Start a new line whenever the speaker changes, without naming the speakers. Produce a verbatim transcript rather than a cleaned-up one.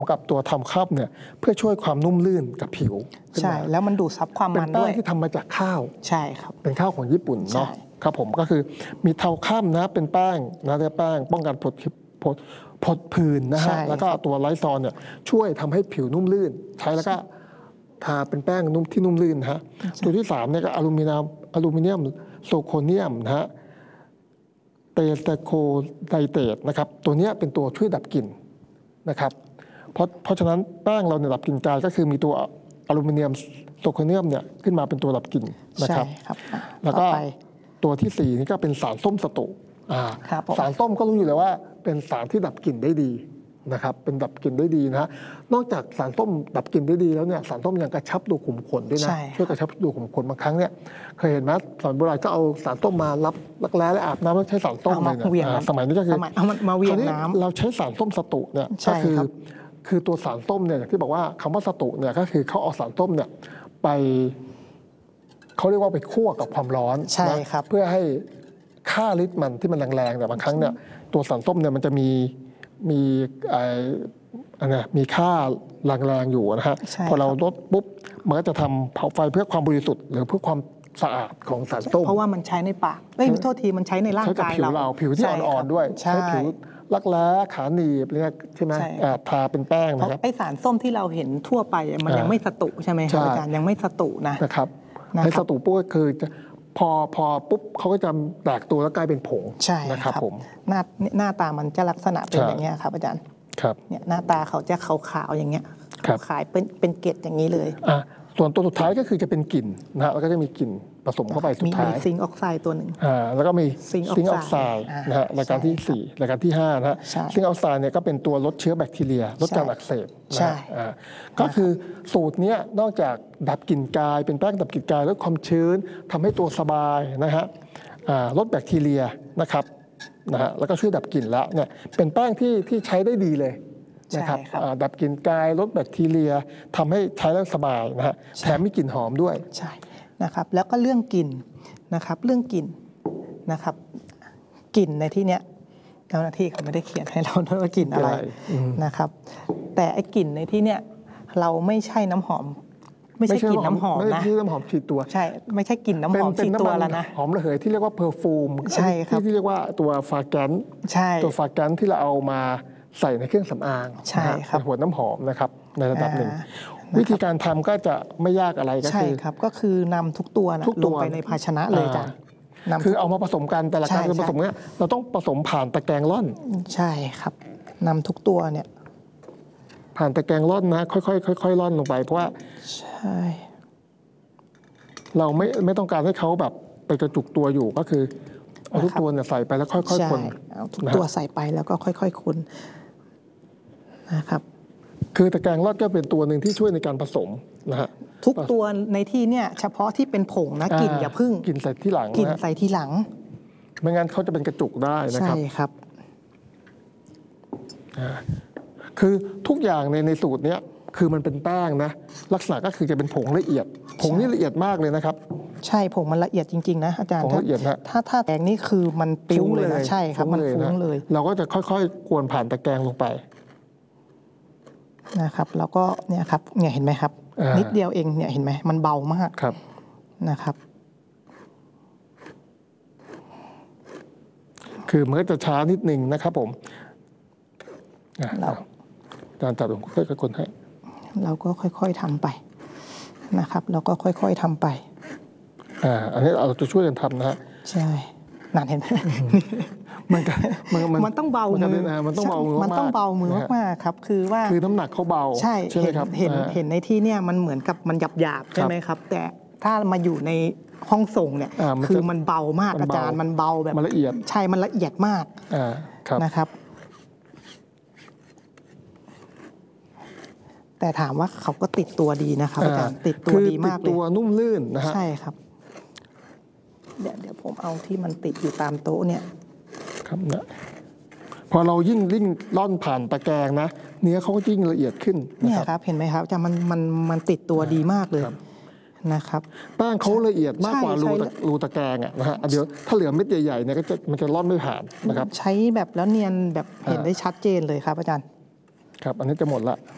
กับตัวทำข้าวเนี่ยเพื่อช่วยความนุ่มลื่นกับผิว
ใช่แล้วมันดูดซับความมันด้วย
เป็นแป้งที่ทำมาจากข้าว
ใช่ครับ
เป็นข้าวของญี่ปุ่นเนาะครับผมก็คือมีเทาข้ามนะเป็นแป้งนะแป้งป้องกันผดผดผดผื่นนะฮะแล้วก็ตัวไลซอลเนี่ยช่วยทำให้ผิวนุ่มลื่นใช้แล้วก็ทาเป็นแป้งนุ่มที่นุ่มลื่นฮะตัวที่สามเนี่ยก็อลูมิเนียมอลูมิเนียมโซโคเนียมนะฮะเตสโคไดเตตนะครับตัวนี้เป็นตัวช่วยดับกลิ่นนะครับเพราะเพราะฉะนั้นแป้งเราเนี่ยดับกลิ่นกายก็คือมีตัวอลูมิเนียมโซโคเนียมเนี่ยขึ้นมาเป็นตัวดับกลิ่นนะครับแล้วก็ตัวที่สี่นี่ก็เป็นสารส้มสตุสารส้มก็รู้อยู่แล้วว่าเป็นสารที่ดับกลิ่นได้ดีนะครับเป็นดับกลิ่นได้ดีนะนอกจากสารส้มดับกลิ่นได้ดีแล้วเนี่ยสารส้มยังกระชับรูขุมขนด้วยนะช่วยกระชับรูขุมขนบางครั้งเนี่ยเคยเห็นไหมสมัยโบราณก็เอาสารส้มมารับรักแร้และอาบน้ำแล้วใช้สารส้มเลยเนี่ยสมัยนี้ก็คือ
เอามาเวียงน้ำ
เราใช้สารส้มสตุเนี่ยก็คือคือตัวสารส้มเนี่ยอย่างที่บอกว่าคำว่าสตุเนี่ยก็คือเขาเอาสารส้มเนี่ยไปเขาเรียกว่าไปคั่วกับความร้อนนะเพื่อให้ค่าลิตรมันที่มันแรงๆแต่บางครั้งเนี่ยตัวสารส้มเนี่ยมันจะมีมีอะไรมีค่าแรงๆอยู่นะฮะพอเราลดปุ๊บมันก็จะทำเผาไฟเพื่อความบริสุทธิ์หรือเพื่อความสะอาดของสารส้ม
เพราะว่ามันใช้ในปากไม่โทษทีมันใช้ในร่างกาย
เราผิวที่อ่อนๆด้วยใช้ผิวรักแร้ขาหนีบเรียกใช่ไหมทาเป็นแป้งนะครับ
ไอสารส้มที่เราเห็นทั่วไปมันยังไม่สตุใช่ไหมครับอาจารย์ยังไม่สตุนะ
นะครับให้สตุปุ๊บก็คือพอพอปุ๊บเขาก็จะแตกตัวแล้วกลายเป็นผง
ใช่
นะครับผม
หน้าหน้าตามันจะลักษณะเป็นอย่างเงี้ยครับอาจารย์
ครับ
เนี่ยหน้าตาเขาจะขาวๆอย่างเงี้ยขายเป็นเป็นเกล็ดอย่างนี้เลย
อ่ะส่วนตัวสุดท้ายก็คือจะเป็นกลิ่นนะฮะแล้วก็จะมีกลิ่นผสมเข้าไปสุดท้าย
มีซิงค์ออกไซด์ตัวหนึ่ง
อ่าแล้วก็มีซิงค์ออกไซด์นะฮะรายการที่สี่รายการที่ห้านะฮะซิงค์ออกไซด์เนี่ยก็เป็นตัวลดเชื้อแบคทีเรียลดการอักเสบ
ใช่
ก็คือสูตรนี้นอกจากดับกลิ่นกายเป็นแป้งดับกลิ่นกายลดความชื้นทำให้ตัวสบายนะฮะลดแบคทีเรียนะครับนะฮะแล้วก็ช่วยดับกลิ่นแล้วเนี่ยเป็นแป้งที่ที่ใช้ได้ดีเลยนะครับดับกลิ่นกายลดแบคทีเรียทำให้ใช้แล้วสบายนะฮะแถมมีกลิ่นหอมด้วย
ใช่นะครับแล้วก็เรื่องกลิ่นนะครับเรื่องกลิ่นนะครับกลิ่นในที่เนี้ยเจ้าหน้าที่เขาไม่ได้เขียนให้เราด้วยว่ากลิ่นอะไรนะครับแต่ไอ้กลิ่นในที่เนี้ยเราไม่ใช่น้ำหอมไม่ใช่กลิ่นน้ำหอมนะ
ไม่ใช่น้ำหอมฉีดตัว
ใช่ไม่ใช่กลิ่นน้ำหอมฉีดตัวแล้วนะ
หอมระเหยที่เรียกว่าเพอร์ฟูม
ใช่ครับ
ที่เรียกว่าตัวฟาแกนตัวฟาแกนที่เราเอามาใส่ในเครื่องสำอาง
ใช่ครับ
หัวน้ำหอมนะครับในระดับหนึ่งวิธีการทำก็จะไม่ยากอะไรก็คือ
ใช่ครับก็คือนำทุกตัวนะลงไปในภาชนะเลยจ้ะ
คือเอามาผสมกันแต่ละการผสมเนี่ยเราต้องผสมผ่านตะแกรงร่อน
ใช่ครับนำทุกตัวเนี่ย
ผ่านตะแกรงร่อนนะค่อยๆค่อยๆร่อนลงไปเพราะว่า
ใช่
เราไม่ไม่ต้องการให้เขาแบบไปกระจุกตัวอยู่ก็คือเอาทุกตัวเนี่ยใส่ไปแล้วค่อยๆคน
เอาทุกตัวใส่ไปแล้วก็ค่อยๆคนนะครับ
คือตะแกรงร่อนก็เป็นตัวหนึ่งที่ช่วยในการผสมนะฮะ
ทุกตัวในที่เนี่ยเฉพาะที่เป็นผงนะกลิ่นอย่าพึ่ง
กลิ่นใส่ที่หลัง
กลิ่นใส่ที่หลัง
ไม่งั้นเขาจะเป็นกระจุกได้นะครับ
ใช่ครับ
คือทุกอย่างในในสูตรนี้คือมันเป็นแป้งนะลักษณะก็คือจะเป็นผงละเอียดผงนี่ละเอียดมากเลยนะครับ
ใช่ผงมันละเอียดจริงๆนะอาจารย์
ผงละเอียดนะ
ถ้าถ้าแป้งนี่คือมันปิ้วเลยนะใช่ครับมันฟุ้งเลย
เราก็จะค่อยๆกวนผ่านตะแกรงลงไป
นะครับแล้วก็เนี่ยครับเนี่ยเห็นไหมครับนิดเดียวเองเนี่ยเห็นไหมมันเบามากนะครับ
คือมันก็จะช้านิดนึงนะครับผมเราอาจารย์จับผมค่อยๆคนให้
เราก็ค่อยๆทำไปนะครับเราก็ค่อยๆทำไป
อ่าอันนี้เราจะช่วยกันทำนะฮะ
ใช่นั่นเห็นไหม
มัน
มันมันต้องเบามือ
มันต้องเบามือ
มันต้องเบามือมากๆครับคือว่า
คือน้ำหนักเขาเบา
ใช่ใช่ไหมครับเห็นเห็นในที่เนี่ยมันเหมือนกับมันหยาบหยาบใช่ไหมครับแต่ถ้ามาอยู่ในห้องส่งเนี่ยคือมันเบามากอาจารย์มันเบาแบบ
มันละเอียด
ใช่มันละเอียดมากนะครับแต่ถามว่าเขาก็ติดตัวดีนะครับอาจารย์ติดตัวดีมากเลย
ตัวนุ่มลื่นนะฮะ
ใช่ครับเดี๋ยวเดี๋ยวผมเอาที่มันติดอยู่ตามโต๊ะเนี่ย
ครับเนี่ยพอเรายิ่งยิ่งล่อนผ่านตะแกรงนะเนื้อเขาก็ยิ่งละเอียดขึ้น
เนี่ยครับเห็นไหมครับอาจารย์มันมันมันติดตัวดีมากเลยนะครับ
แป้งเขาละเอียดมากกว่ารูรูตะแกรงอ่ะนะฮะเดี๋ยวถ้าเหลือเม็ดใหญ่ๆเนี่ยก็จะมันจะล่อนไม่ผ่านนะครับ
ใช้แบบแล้วเนียนแบบเห็นได้ชัดเจนเลยครับอาจารย์
ครับอันนี้จะหมดละ